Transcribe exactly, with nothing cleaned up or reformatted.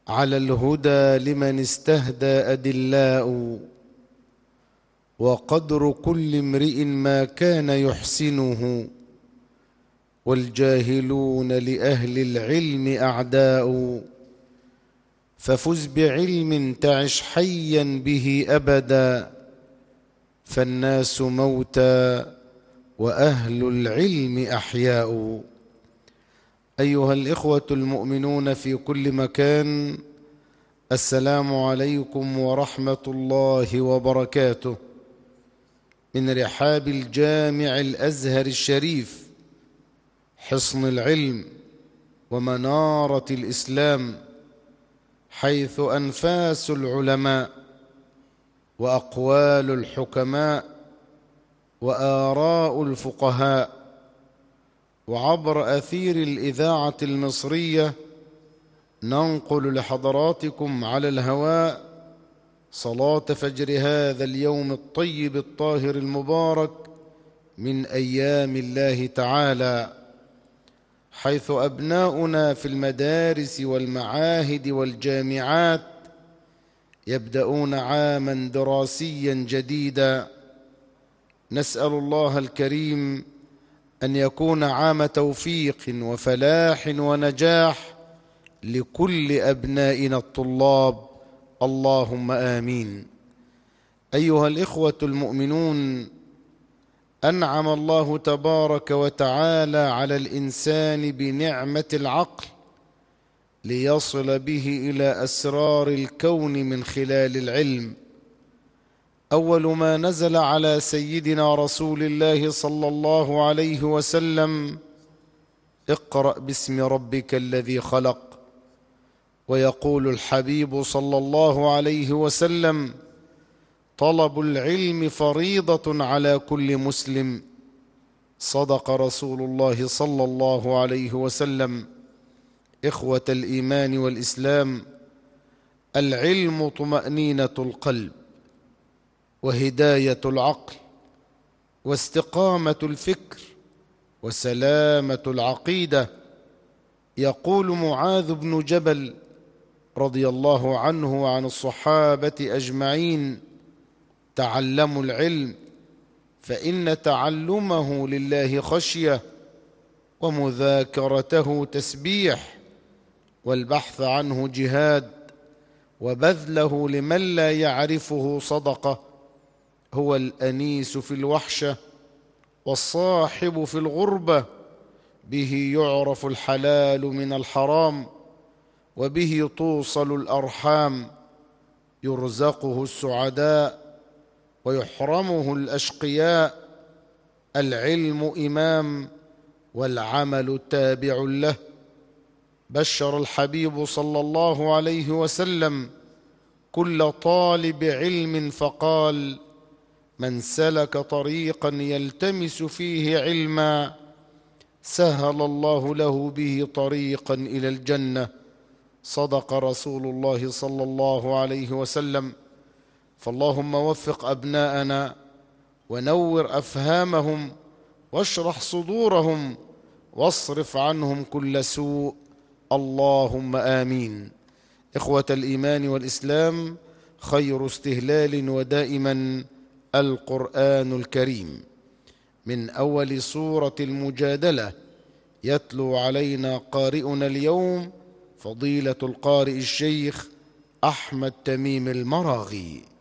على الهدى لمن استهدى أدلاء، وقدر كل امرئ ما كان يحسنه، والجاهلون لأهل العلم أعداء. ففز بعلم تعش حيا به أبدا، فالناس موتى وأهل العلم أحياء. أيها الإخوة المؤمنون في كل مكان، السلام عليكم ورحمة الله وبركاته. من رحاب الجامع الأزهر الشريف، حصن العلم ومنارة الإسلام، حيث أنفاس العلماء وأقوال الحكماء وآراء الفقهاء، وعبر أثير الإذاعة المصرية ننقل لحضراتكم على الهواء صلاة فجر هذا اليوم الطيب الطاهر المبارك من أيام الله تعالى، حيث أبناؤنا في المدارس والمعاهد والجامعات يبدأون عاما دراسيا جديدا. نسأل الله الكريم أن يكون عام توفيق وفلاح ونجاح لكل أبنائنا الطلاب، اللهم آمين. أيها الإخوة المؤمنون، أنعم الله تبارك وتعالى على الإنسان بنعمة العقل ليصل به إلى أسرار الكون من خلال العلم. أول ما نزل على سيدنا رسول الله صلى الله عليه وسلم: اقرأ باسم ربك الذي خلق. ويقول الحبيب صلى الله عليه وسلم: طلب العلم فريضة على كل مسلم. صدق رسول الله صلى الله عليه وسلم. إخوة الإيمان والإسلام، العلم طمأنينة القلب، وهداية العقل، واستقامة الفكر، وسلامة العقيدة. يقول معاذ بن جبل رضي الله عنه وعن الصحابة أجمعين: تعلموا العلم، فإن تعلمه لله خشية، ومذاكرته تسبيح، والبحث عنه جهاد، وبذله لمن لا يعرفه صدقة. هو الأنيس في الوحشة والصاحب في الغربة، به يعرف الحلال من الحرام، وبه توصل الأرحام. يرزقه السعداء ويحرمه الأشقياء. العلم إمام والعمل تابع له. بشر الحبيب صلى الله عليه وسلم كل طالب علم فقال: من سلك طريقا يلتمس فيه علما سهل الله له به طريقا إلى الجنة. صدق رسول الله صلى الله عليه وسلم. فاللهم وفق أبناءنا ونور أفهامهم واشرح صدورهم واصرف عنهم كل سوء، اللهم آمين. إخوة الإيمان والإسلام، خير استهلال ودائما القرآن الكريم. من أول سورة المجادلة يتلو علينا قارئنا اليوم فضيلة القارئ الشيخ أحمد تميم المراغي.